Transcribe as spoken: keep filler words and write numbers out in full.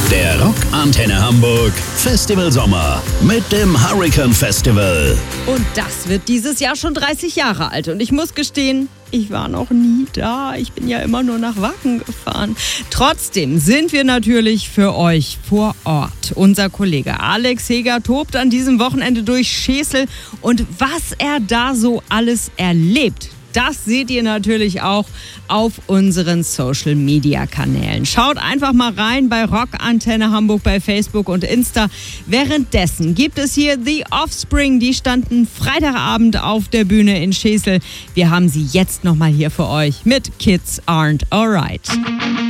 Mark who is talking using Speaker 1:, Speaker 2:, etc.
Speaker 1: Der Rock Antenne Hamburg Festival Sommer mit dem Hurricane Festival.
Speaker 2: Und das wird dieses Jahr schon dreißig Jahre alt. Und ich muss gestehen, ich war noch nie da. Ich bin ja immer nur nach Wacken gefahren. Trotzdem sind wir natürlich für euch vor Ort. Unser Kollege Alex Heger tobt an diesem Wochenende durch Schesel. Und was er da so alles erlebt, das seht ihr natürlich auch auf unseren Social-Media-Kanälen. Schaut einfach mal rein bei Rock Antenne Hamburg bei Facebook und Insta. Währenddessen gibt es hier The Offspring. Die standen Freitagabend auf der Bühne in Schesel. Wir haben sie jetzt nochmal hier für euch mit Kids Aren't Alright.